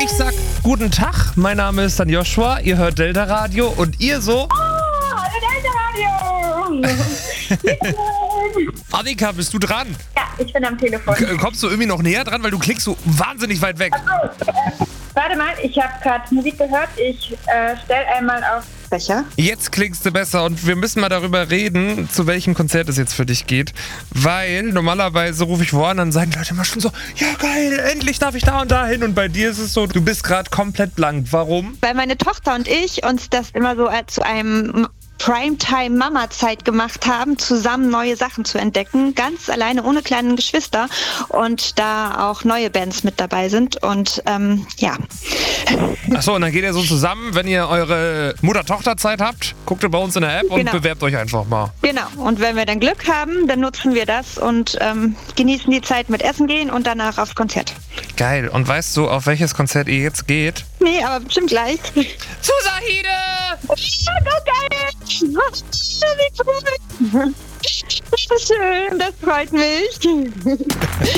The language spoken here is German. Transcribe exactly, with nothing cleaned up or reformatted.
Ich sag guten Tag, mein Name ist dann Joshua, ihr hört Delta Radio und ihr so... Oh, hallo Delta Radio! Annika, bist du dran? Ja, ich bin am Telefon. K- kommst du irgendwie noch näher dran, weil du klingst so wahnsinnig weit weg. Achso, äh, warte mal, ich habe gerade Musik gehört. Ich äh, stell einmal auf Becher. Jetzt klingst du besser und wir müssen mal darüber reden, zu welchem Konzert es jetzt für dich geht. Weil normalerweise rufe ich wo an, dann sagen Leute immer schon so, ja geil, endlich darf ich da und da hin. Und bei dir ist es so, du bist gerade komplett blank. Warum? Weil meine Tochter und ich uns das immer so zu einem Primetime-Mama-Zeit gemacht haben, zusammen neue Sachen zu entdecken, ganz alleine, ohne kleinen Geschwister, und da auch neue Bands mit dabei sind und ähm, ja. Achso, und dann geht ihr so zusammen, wenn ihr eure Mutter-Tochter-Zeit habt, guckt ihr bei uns in der App und Genau. bewerbt euch einfach mal. Genau, und wenn wir dann Glück haben, dann nutzen wir das und ähm, genießen die Zeit mit Essen gehen und danach aufs Konzert. Geil. Und weißt du, auf welches Konzert ihr jetzt geht? Nee, aber bestimmt gleich. Zu Sahide! Oh, geil! Wie cool! Das ist schön, das freut mich.